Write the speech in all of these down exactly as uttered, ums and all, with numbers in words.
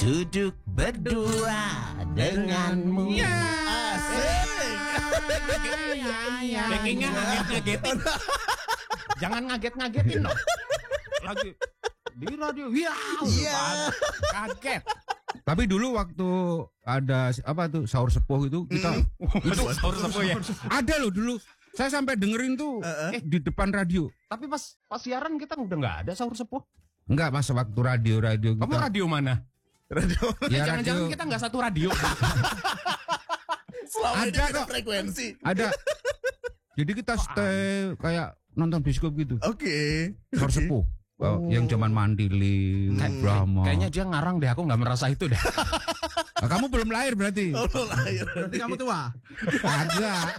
duduk berdua denganmu. Ya. Asik. Backingnya ngaget-ngagetin. Jangan ngaget-ngagetin dong. Lagi di radio. Iya. Iya. Kaget. Tapi dulu waktu ada apa tuh sahur sepuh itu kita Itu sahur sepuh ya. ada loh dulu. Saya sampai dengerin tuh Uh-uh. eh, di depan radio. Tapi pas pas siaran kita udah nggak ada sahur sepuh. Enggak, pas waktu radio-radio kita. Kamu radio mana? Radio. Ya, Jangan-jangan radio. kita nggak satu radio. Selama ini Ada beda kok. frekuensi. Ada. Jadi kita stay kayak nonton bioskop gitu. Oke. Sahur sepuh. Oh, yang zaman Mandili, Brahma. Kayaknya dia ngarang deh. Aku nggak merasa itu deh. Nah, kamu belum lahir berarti. Oh, lahir. Berarti kamu tua. Ada.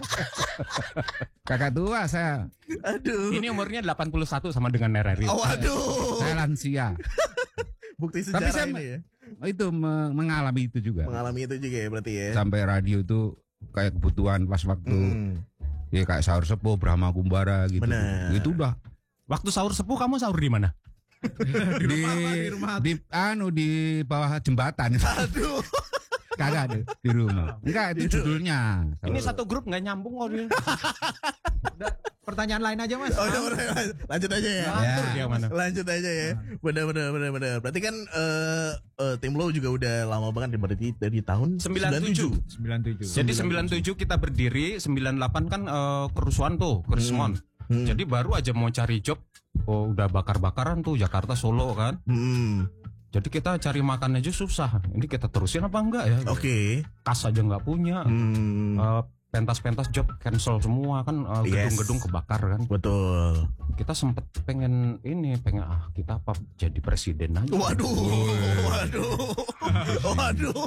Kakak tua saya. Aduh. Ini umurnya delapan puluh satu sama dengan Nereri. Oh, aduh. Saya lansia. Bukti Tapi sejarah saya ini ya. itu me- mengalami itu juga. Mengalami itu juga ya berarti ya. Sampai radio itu kayak kebutuhan pas waktu Hmm. ya kayak sahur sepuh, Brahma Kumbara gitu. Benar. Itu udah Waktu sahur sepuh kamu sahur di mana? di Di rumah. di anu di bawah jembatan. Aduh. Kagak ada di rumah. Enggak, itu judulnya. Ini satu grup nggak nyambung kok dia. Udah, pertanyaan lain aja mas. Oh, udah, udah, lanjut aja ya. Ngatur Ya. dia mana? Lanjut aja ya. Benar benar benar benar. Berarti kan eh eh, tim lo juga udah lama banget berarti dari tahun sembilan puluh tujuh. sembilan puluh tujuh. Jadi sembilan puluh tujuh kita berdiri, sembilan puluh delapan kan eh, kerusuhan tuh, kerusuhan. Hmm. Jadi baru aja mau cari job, oh udah bakar-bakaran tuh Jakarta Solo kan. Hmm. Jadi kita cari makan aja susah. Ini kita terusin apa enggak ya? Oke. Kas aja nggak punya. Hmm. Eh, pentas-pentas job cancel semua kan, eh, Yes. gedung-gedung kebakar kan. Betul. Kita sempet pengen ini, pengen ah kita apa jadi presiden aja. Waduh. Waduh. Waduh.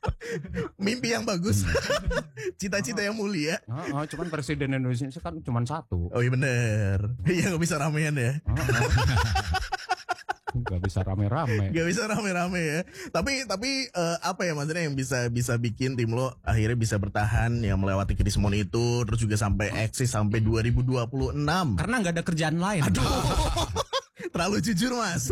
Mimpi yang bagus. Cita-cita yang mulia. Ah, ah, cuman presiden Indonesia kan cuma satu. Oh iya bener. Iya gak bisa ramean ya. Ah, ah. Gak bisa rame-rame. Gak bisa rame-rame ya. Tapi tapi eh, apa ya maksudnya yang bisa bisa bikin tim lo akhirnya bisa bertahan yang melewati kerismon itu terus juga sampai eksis sampai dua ribu dua puluh enam. Karena nggak ada kerjaan lain. Aduh. Terlalu jujur mas.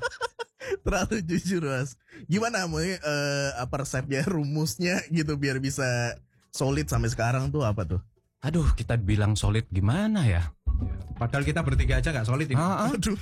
Terlalu jujur mas. Gimana mau eh, apa resepnya, rumusnya gitu biar bisa solid sampai sekarang tuh apa tuh? Aduh, kita bilang solid gimana ya? Padahal kita bertiga aja nggak solid ini. Ah, ah. Aduh.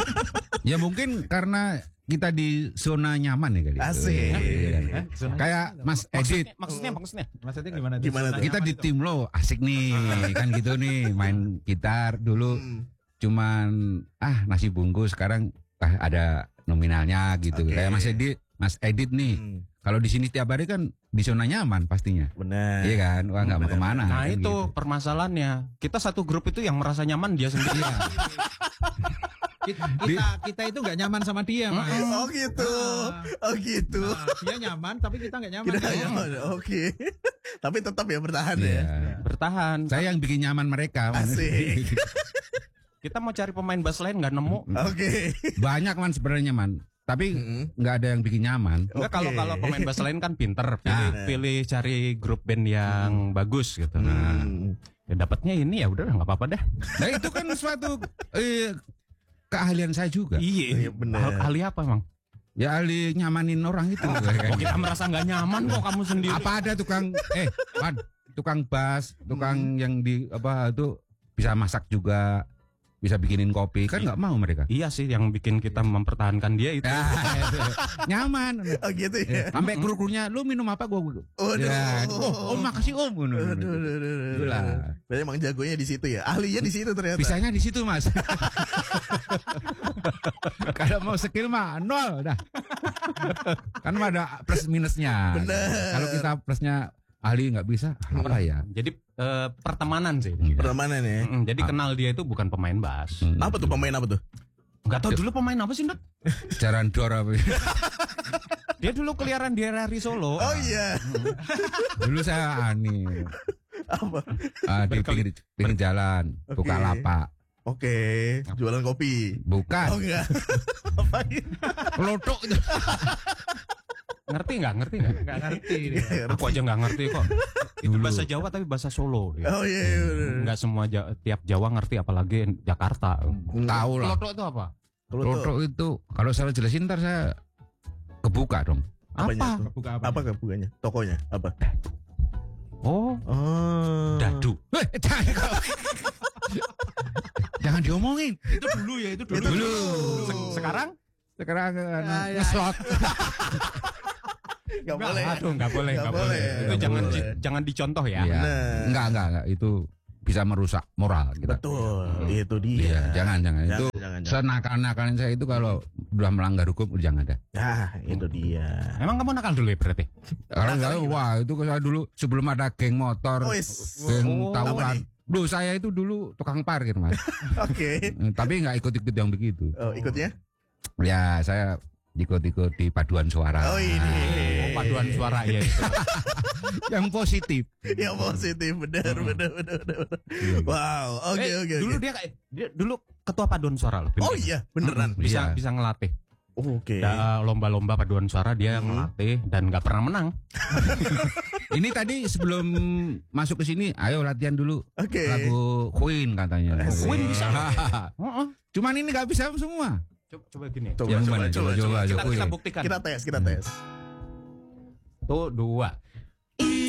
Ya mungkin karena kita di zona nyaman ya kali. Asik. Iya. Zona- Kayak Mas Edit, Maksudnya, maksudnya, maksudnya. Maksudnya gimana? tuh? Gimana Zona tuh? kita nyaman di itu? tim lo asik nih, kan gitu nih, main gitar dulu Hmm. cuman ah nasi bungkus, sekarang ah, ada nominalnya gitu. Oke. Kayak Mas Edit, Mas Edit nih. Hmm. Kalau di sini tiap hari kan di zona nyaman pastinya. Benar. Iya kan? Wah nggak mau Benar. kemana. Nah kan itu gitu. permasalahannya. Kita satu grup itu yang merasa nyaman dia sendiri. Kita, kita kita itu nggak nyaman sama dia mas. Oh gitu. Oh gitu. Nah, dia nyaman tapi kita nggak nyaman. Kita nyaman. Oke. Tapi tetap ya bertahan ya. Iya. Bertahan. Saya yang bikin nyaman mereka. Asik. Kita mau cari pemain bass lain nggak nemu. Oke. Banyak man sebenarnya man. Tapi Mm-mm. nggak ada yang bikin nyaman. Enggak, Oke. kalau kalau pemain bass lain kan pinter, pilih, Nah. pilih cari grup band yang bagus gitu. Nah, Hmm. ya dapatnya ini ya udah nggak apa-apa deh. Nah itu kan suatu eh, keahlian saya juga. Iya, Iya, bener. ahli apa emang? Ya ahli nyamanin orang itu. Oh, kita merasa nggak nyaman kok kamu sendiri. Apa ada tukang eh Wan, tukang bass, tukang yang di apa itu bisa masak juga, bisa bikinin kopi, kan nggak mau mereka. Iya sih, yang bikin kita mempertahankan dia itu. Ya, itu. Nyaman. Oh gitu ya. Sampai kru-krunya lu minum apa gua. Waduh. Ya, oh, oh makasih om. Aduh, aduh, aduh, aduh, aduh. Itulah. Berarti emang jagonya di situ ya. Ahlinya di situ ternyata. Bisanya di situ mas. Kalau mau skill mah nol dah. Kan mah ada plus minusnya. Bener. Kalau kita plusnya ahli nggak bisa, apa ya? Jadi eh, pertemanan sih. Pertemanan ya. Mm, Jadi kenal dia itu bukan pemain bass. Hmm. Apa tuh pemain apa tuh? Enggak tahu dulu pemain apa sih, Ndut? Jaran dor apa? Dia dulu keliaran di R R I Solo. Oh iya. Dulu saya ani Apa? ah, di pinggir, pinggir jalan, Oke. buka lapak. Oke, jualan kopi. Bukan, Oh enggak. Apain? lotok itu. Ngerti nggak? Ngerti nggak? Nggak ngerti dia. Aku aja nggak ngerti kok. Itu Dulu. bahasa Jawa tapi bahasa Solo. dia. Oh iya. iya, bener. Nggak semua Ja- tiap Jawa ngerti, apalagi Jakarta. Tahu lah. Lotok itu apa? Kalau tuh Lotok itu kalau saya jelasin ntar saya kebuka dong. Apanya Apa? tuh? Kebuka apa? Apa kebukannya? Tokonya apa? Oh, Oh. dadu. Eh, jangan jangan diomongin. Itu dulu ya, itu dulu. Itu dulu. Se- sekarang? Sekarang anu, Ya, ya. ngeslot. Gak boleh. Aduh, nggak boleh, Nggak nggak boleh. boleh. Itu Nggak jangan boleh. di- jangan dicontoh ya. Iya. Nah. Enggak, enggak, enggak. Itu bisa merusak moral kita. Betul, itu dia. Iya, jangan, jangan. Jangan, Itu jangan, jangan. senakal-nakalin saya itu kalau udah melanggar hukum udah jangan ada. Nah, itu dia. Emang kamu nakal dulu ya berarti? Kalau Nakal saya, gimana? wah itu saya dulu sebelum ada geng motor, Oh, is. geng Oh, apa tawuran. nih? Duh, saya itu dulu tukang parkir, Mas. Oke. Eh, Tapi nggak ikut-ikut yang begitu. Oh, ikutnya? Ya, saya ikut-ikut di paduan suara. Oh, ini. Oh, paduan suara ya. Itu. Yang positif. Yang positif, benar, benar, benar, benar. Wow, oke, Eh, oke, Dulu oke. dia kayak dia dulu ketua paduan suara loh. Oh iya, beneran. Bisa Iya. bisa ngelatih. Oke. Ya, lomba-lomba paduan suara dia Hmm. ngelatih dan nggak pernah menang. Ini tadi sebelum masuk ke sini, ayo latihan dulu Oke. lagu Queen katanya. Asik. Queen bisa. Heeh. Cuman ini nggak bisa semua. Coba coba gini. Coba, Yang coba, mana? coba, Coba, coba. coba, Kita, coba. kita buktikan. Kita tes, kita tes. Tuh dua.